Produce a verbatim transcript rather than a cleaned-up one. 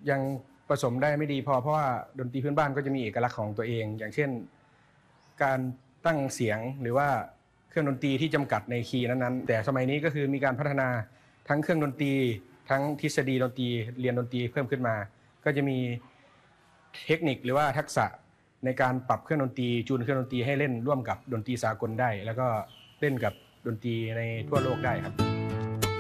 ยังผสมได้ไม่ดีพอเพราะว่าดนตรีพื้นบ้านก็จะมีเอกลักษณ์ของตัวเองอย่างเช่นการตั้งเสียงหรือว่าเครื่องดนตรีที่จำกัดในคีย์นั้นๆแต่สมัยนี้ก็คือมีการพัฒนาทั้งเครื่องดนตรีทั้งทฤษฎีดนตรีเรียนดนตรีเพิ่มขึ้นมาก็จะมีเทคนิคหรือว่าทักษะในการปรับเครื่องดนตรีจูนเครื่องดนตรีให้เล่นร่วมกับดนตรีสากลได้แล้วก็เล่นกับดนตรีในทั่วโลกได้ครับ